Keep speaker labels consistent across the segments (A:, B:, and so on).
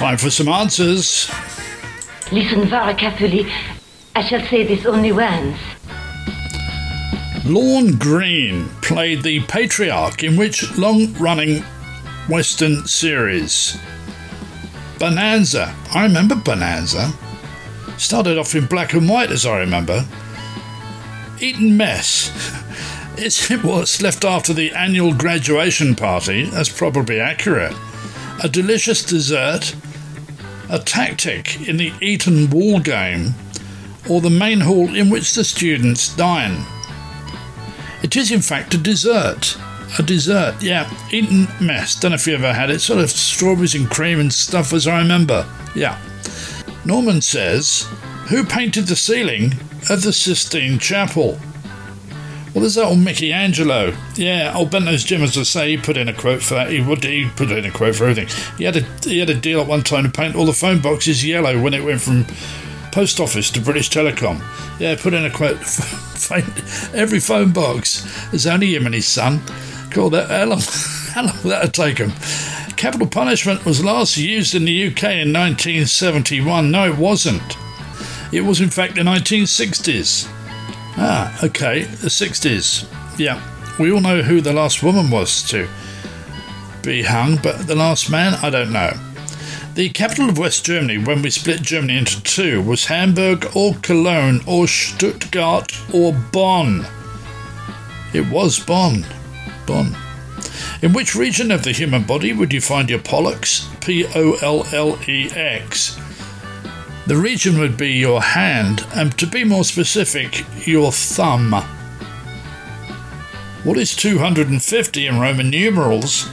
A: Time for some answers.
B: Listen very carefully. I shall say this only once.
A: Lorne Greene played the patriarch in which long-running Western series? Bonanza. I remember Bonanza. Started off in black and white, as I remember. Eton Mess. It was left after the annual graduation party. That's probably accurate. A delicious dessert. A tactic in the Eton Wall game. Or the main hall in which the students dine. It is in fact a dessert. A dessert, yeah. Eton Mess. Don't know if you ever had it. Sort of strawberries and cream and stuff, as I remember. Yeah. Norman says, who painted the ceiling of the Sistine Chapel? Well, there's that old Michelangelo. Yeah, old Bento's Jim, as I say, he put in a quote for that. He put in a quote for everything. He had a deal at one time to paint all the phone boxes yellow when it went from Post Office to British Telecom. Yeah, put in a quote. Every phone box. There's only him and his son. Cool, how long will that take him? Capital punishment was last used in the UK in 1971. No, it wasn't. It was in fact the 1960s. Ah, okay, the 60s. Yeah, we all know who the last woman was to be hung, but the last man, I don't know. The capital of West Germany, when we split Germany into two, was Hamburg or Cologne or Stuttgart or Bonn. It was Bonn. Bonn. In which region of the human body would you find your pollux? Pollex. The region would be your hand, and to be more specific, your thumb. What is 250 in Roman numerals?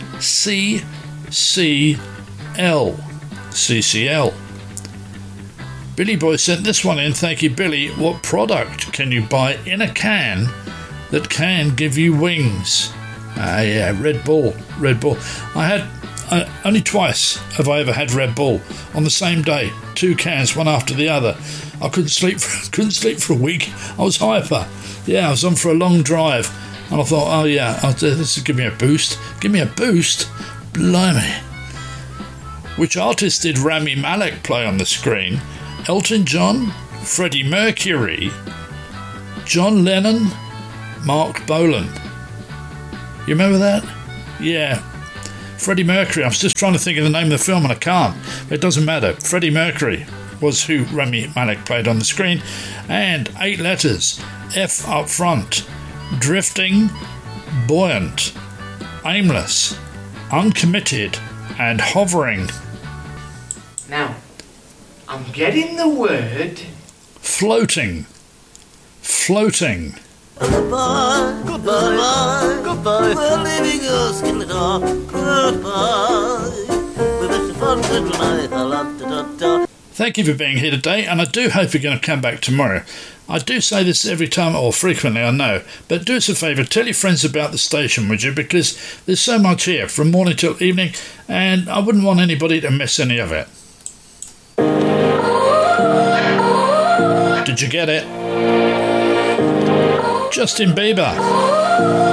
A: CCL. CCL. Billy Boy sent this one in. Thank you, Billy. What product can you buy in a can that can give you wings? Yeah, Red Bull. Red Bull. Only twice have I ever had Red Bull on the same day. 2 cans, one after the other. I couldn't sleep for a week. I was hyper. Yeah, I was on for a long drive, and I thought, oh yeah, this will give me a boost. Give me a boost? Blimey. Which artist did Rami Malek play on the screen? Elton John, Freddie Mercury, John Lennon, Mark Bolan. You remember that? Yeah. Freddie Mercury. I was just trying to think of the name of the film and I can't. But it doesn't matter. Freddie Mercury was who Rami Malek played on the screen. And 8 letters. F up front. Drifting, buoyant, aimless, uncommitted, and hovering.
C: Now, I'm getting the word...
A: Floating. Floating.
D: Goodbye, goodbye, goodbye. We're leaving us in the dark. Goodbye. We wish you fun little night.
A: Thank you for being here today, and I do hope you're going to come back tomorrow. I do say this every time, or frequently, I know, but do us a favour, tell your friends about the station, would you? Because there's so much here, from morning till evening, and I wouldn't want anybody to miss any of it. Did you get it? Justin Bieber.